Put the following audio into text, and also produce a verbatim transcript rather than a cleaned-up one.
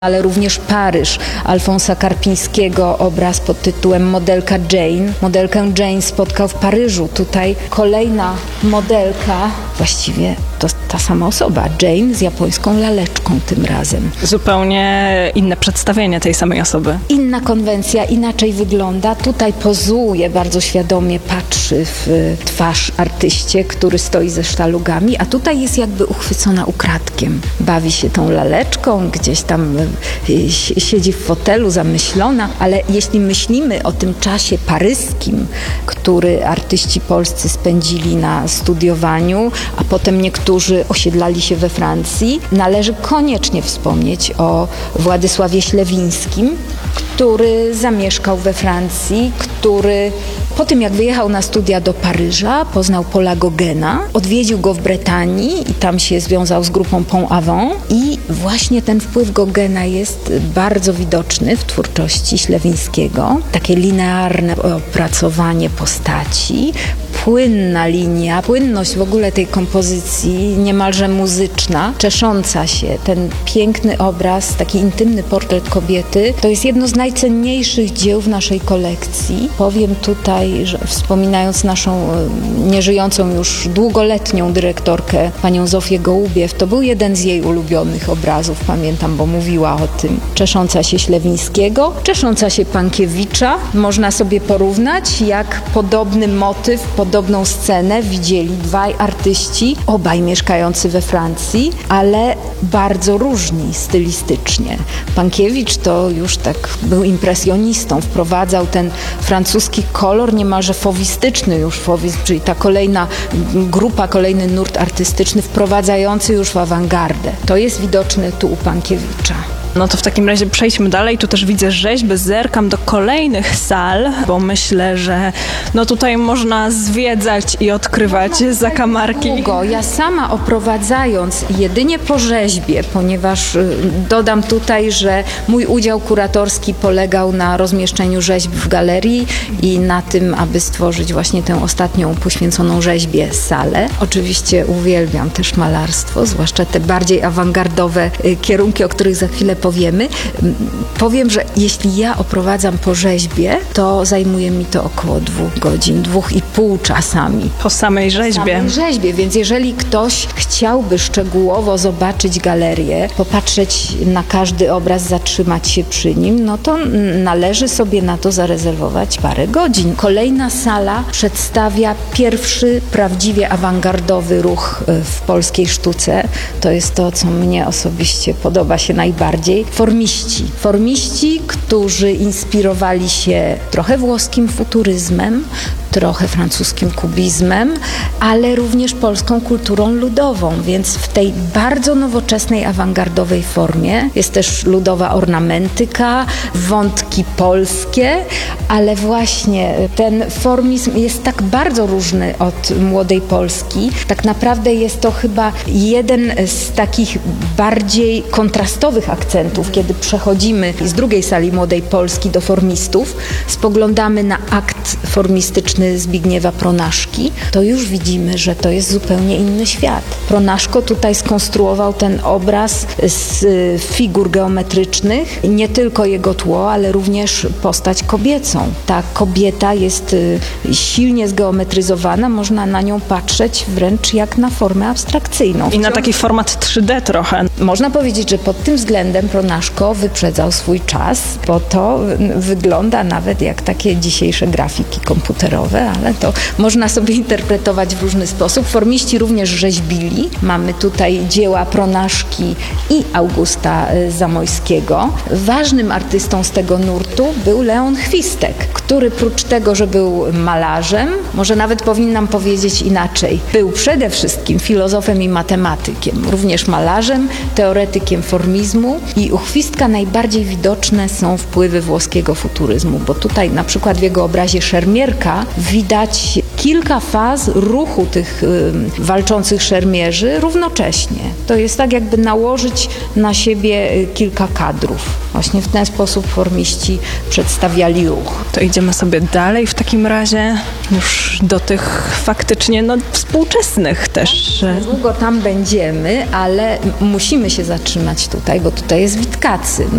ale również Paryż Alfonsa Karpińskiego, obraz pod tytułem Modelka Jane. Modelkę Jane spotkał w Paryżu. Tutaj kolejna modelka, właściwie to ta sama osoba, Jane z japońską laleczką tym razem. Zupełnie inne przedstawienie tej samej osoby. Inna konwencja, inaczej wygląda. Tutaj pozuje, bardzo świadomie patrzy w twarz artyście, który stoi ze sztalugami, a tutaj jest jakby uchwycona ukradkiem. Bawi się tą laleczką, gdzieś tam siedzi w fotelu zamyślona, ale jeśli myślimy o tym czasie paryskim, który artyści polscy spędzili na studiowaniu, a potem niektórzy osiedlali się we Francji, należy koniecznie wspomnieć o Władysławie Ślewińskim, który zamieszkał we Francji, który po tym jak wyjechał na studia do Paryża, poznał Paula Gauguina, odwiedził go w Bretanii i tam się związał z grupą Pont Avant i właśnie ten wpływ Gauguina jest bardzo widoczny w twórczości Ślewińskiego. Takie linearne opracowanie postaci, płynna linia, płynność w ogóle tej kompozycji, niemalże muzyczna, czesząca się. Ten piękny obraz, taki intymny portret kobiety, to jest jedno z najcenniejszych dzieł w naszej kolekcji. Powiem tutaj, że wspominając naszą nieżyjącą już długoletnią dyrektorkę, panią Zofię Gołubiew, to był jeden z jej ulubionych obrazów, pamiętam, bo mówiła o tym. Czesząca się Ślewińskiego, czesząca się Pankiewicza. Można sobie porównać, jak podobny motyw, podobną scenę widzieli dwaj artyści, obaj mieszkający we Francji, ale bardzo różni stylistycznie. Pankiewicz to już tak był impresjonistą, wprowadzał ten francuski kolor niemalże fowistyczny już, fowizm, czyli ta kolejna grupa, kolejny nurt artystyczny wprowadzający już w awangardę. To jest widoczne tu u Pankiewicza. No to w takim razie przejdźmy dalej. Tu też widzę rzeźby, zerkam do kolejnych sal, bo myślę, że no tutaj można zwiedzać i odkrywać zakamarki. Długo. Ja sama oprowadzając jedynie po rzeźbie, ponieważ dodam tutaj, że mój udział kuratorski polegał na rozmieszczeniu rzeźb w galerii i na tym, aby stworzyć właśnie tę ostatnią poświęconą rzeźbie salę. Oczywiście uwielbiam też malarstwo, zwłaszcza te bardziej awangardowe kierunki, o których za chwilę powiemy. Powiem, że jeśli ja oprowadzam po rzeźbie, to zajmuje mi to około dwóch godzin, dwóch i pół czasami. Po samej rzeźbie. Po samej rzeźbie, więc jeżeli ktoś chciałby szczegółowo zobaczyć galerię, popatrzeć na każdy obraz, zatrzymać się przy nim, no to należy sobie na to zarezerwować parę godzin. Kolejna sala przedstawia pierwszy prawdziwie awangardowy ruch w polskiej sztuce. To jest to, co mnie osobiście podoba się najbardziej. Formiści. Formiści, którzy inspirowali się trochę włoskim futuryzmem, trochę francuskim kubizmem, ale również polską kulturą ludową, więc w tej bardzo nowoczesnej, awangardowej formie jest też ludowa ornamentyka, wątki polskie, ale właśnie ten formizm jest tak bardzo różny od młodej Polski. Tak naprawdę jest to chyba jeden z takich bardziej kontrastowych akcentów, kiedy przechodzimy z drugiej sali młodej Polski do formistów, spoglądamy na akt formistyczny Zbigniewa Pronaszki, to już widzimy, że to jest zupełnie inny świat. Pronaszko tutaj skonstruował ten obraz z figur geometrycznych, nie tylko jego tło, ale również postać kobiecą. Ta kobieta jest silnie zgeometryzowana, można na nią patrzeć wręcz jak na formę abstrakcyjną. I na taki format trzy D trochę. Można powiedzieć, że pod tym względem Pronaszko wyprzedzał swój czas, bo to wygląda nawet jak takie dzisiejsze grafiki komputerowe, ale to można sobie interpretować w różny sposób. Formiści również rzeźbili. Mamy tutaj dzieła Pronaszki i Augusta Zamojskiego. Ważnym artystą z tego nurtu był Leon Chwistek, który prócz tego, że był malarzem, może nawet powinnam powiedzieć inaczej, był przede wszystkim filozofem i matematykiem, również malarzem, teoretykiem formizmu i u Chwistka najbardziej widoczne są wpływy włoskiego futuryzmu, bo tutaj na przykład w jego obrazie Szermierka widać kilka faz ruchu tych y, walczących szermierzy równocześnie. To jest tak, jakby nałożyć na siebie kilka kadrów. Właśnie w ten sposób formiści przedstawiali ruch. To idziemy sobie dalej w takim razie już do tych faktycznie no, współczesnych też. Długo tam będziemy, ale musimy się zatrzymać tutaj, bo tutaj jest Witkacy.